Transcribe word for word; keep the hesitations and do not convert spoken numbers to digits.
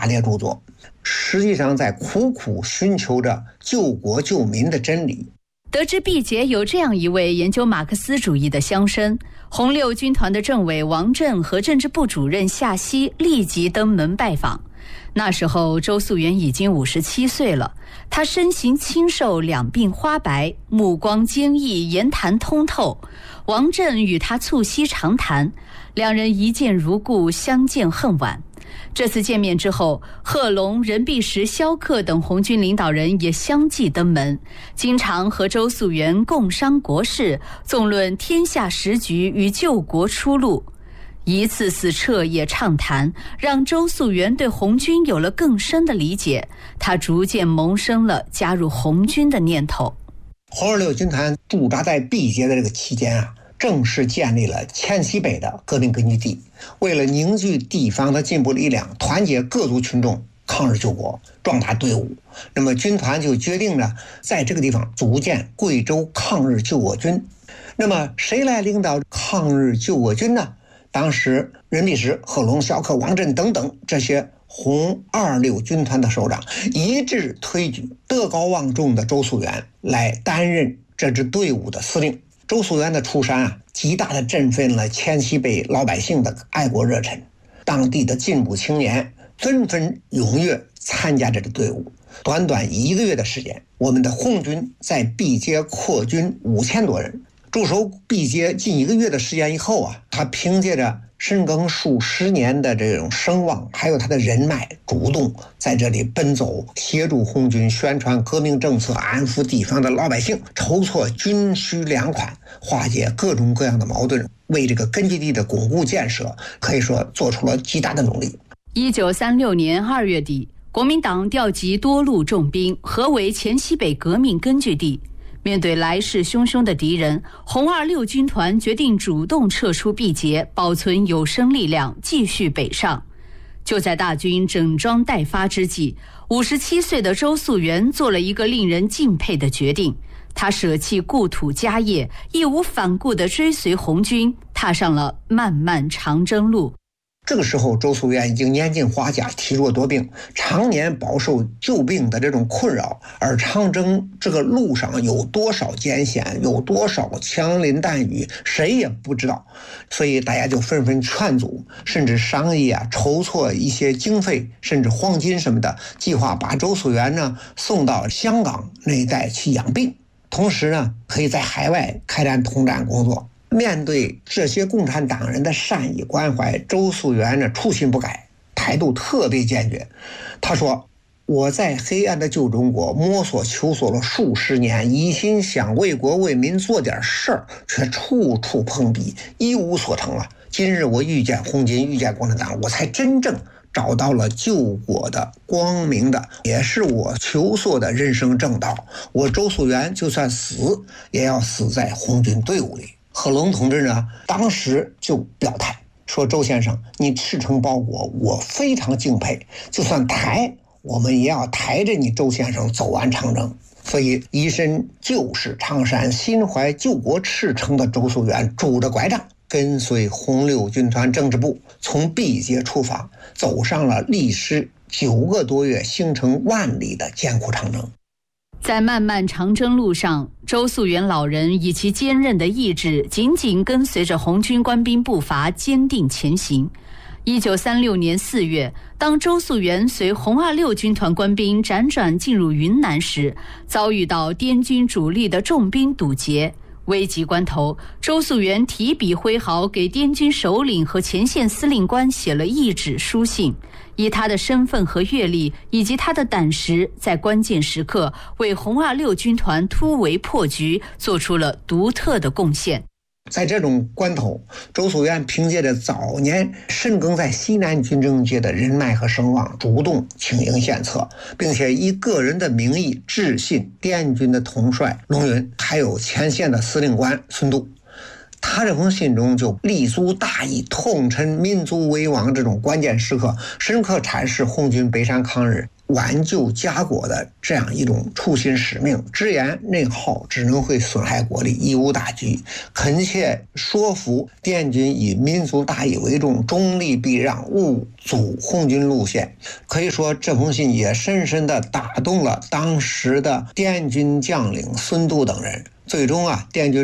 大列著作，实际上在苦苦寻求着救国救民的真理。 得知毕节有这样一位研究马克思主义的乡绅，红六军团的政委王震和政治部主任夏曦立即登门拜访。那时候周素媛已经五十七岁了，他身形清瘦，两鬓花白，目光坚毅，言谈通透。王震与他促膝长谈，两人一见如故，相见恨晚。这次见面之后，贺龙、任弼时、萧克等红军领导人也相继登门，经常和周素媛共商国事，纵论天下时局与救国出路。一次次彻夜畅谈，让周素媛对红军有了更深的理解，他逐渐萌生了加入红军的念头。 红二六军团驻扎在毕节的这个期间啊，正式建立了黔西北的革命根据地，为了凝聚地方的进步力量，团结各族群众抗日救国，壮大队伍，那么军团就决定了在这个地方组建贵州抗日救国军。那么谁来领导抗日救国军呢？当时任弼时、贺龙、萧克、王震等等这些红二六军团的首长一致推举德高望重的周素媛来担任这支队伍的司令。周素媛的出山啊，极大的振奋了黔西北老百姓的爱国热忱，当地的进步青年纷纷踊跃参加这个队伍。短短一个月的时间，我们的红军在毕节扩军五千多人。驻守毕节近一个月的时间以后啊，他凭借着深耕数十年的这种声望，还有他的人脉，主动在这里奔走，协助红军宣传革命政策，安抚地方的老百姓，筹措军需粮款，化解各种各样的矛盾，为这个根据地的巩固建设可以说做出了极大的努力。 一九三六年二月底，国民党调集多路重兵，合围黔西北革命根据地。面对来势汹汹的敌人，红二六军团决定主动撤出毕节，保存有生力量，继续北上。就在大军整装待发之际，五十七岁的周素媛做了一个令人敬佩的决定，他舍弃故土家业，义无反顾地追随红军，踏上了漫漫长征路。 这个时候周素媛已经年近花甲，体弱多病，常年饱受旧病的这种困扰，而长征这个路上有多少艰险，有多少枪林弹雨，谁也不知道。所以大家就纷纷劝阻，甚至商议啊，筹措一些经费，甚至黄金什么的，计划把周素媛呢送到香港那一带去养病，同时呢可以在海外开展统战工作。面对这些共产党人的善意关怀，周素媛呢初心不改，态度特别坚决。他说，我在黑暗的旧中国摸索求索了数十年，一心想为国为民做点事儿，却处处碰壁，一无所成了。今日我遇见红军，遇见共产党，我才真正找到了救国的光明的，也是我求索的人生正道。我周素媛就算死，也要死在红军队伍里。贺龙同志呢，当时就表态说，周先生，你赤诚报国，我非常敬佩，就算抬，我们也要抬着你周先生走完长征。所以一身旧事长衫，心怀救国赤诚的周素媛拄着拐杖，跟随红六军团政治部从毕节出发，走上了历时九个多月、行程万里的艰苦长征。 在漫漫长征路上，周素媛老人以其坚韧的意志，紧紧跟随着红军官兵步伐，坚定前行。一九三六年四月，当周素媛随红二六军团官兵辗转进入云南时，遭遇到滇军主力的重兵堵截。危急关头，周素媛提笔挥毫，给滇军首领和前线司令官写了一纸书信，以他的身份和阅历以及他的胆识，在关键时刻为红二六军团突围破局做出了独特的贡献。 在这种关头，周素媛凭借着早年深耕在西南军政界的人脉和声望，主动请缨献策，并且以个人的名义致信滇军的统帅龙云，还有前线的司令官孙度。他这封信中就立足大义，痛陈民族危亡这种关键时刻，深刻阐释红军北上抗日挽救家国的这样一种初心使命，直言内耗只能会损害国力，贻误大局，恳切说服滇军以民族大义为重，中立避让，勿阻红军路线。可以说这封信也深深地打动了当时的滇军将领孙度等人。最终啊，滇军